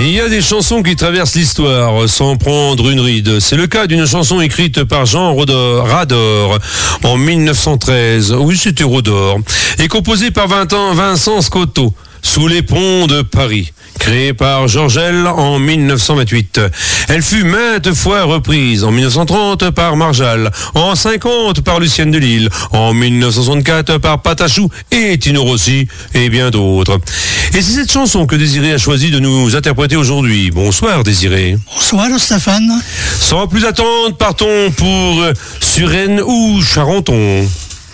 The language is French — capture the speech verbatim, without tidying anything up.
Il y a des chansons qui traversent l'histoire sans prendre une ride. C'est le cas d'une chanson écrite par Jean Rodor, Rador en mille neuf cent treize. Oui, c'était Rodor. Et composée par Vincent Scotto, Sous les ponts de Paris. Créée par Georgel en mille neuf cent vingt-huit. Elle fut maintes fois reprise en mille neuf cent trente par Marjal, en cinquante par Lucienne de Lille, en mille neuf cent soixante-quatre par Patachou et Tino Rossi et bien d'autres. Et c'est cette chanson que Désiré a choisi de nous interpréter aujourd'hui. Bonsoir Désiré. Bonsoir Stéphane. Sans plus attendre, partons pour Suresnes ou Charenton.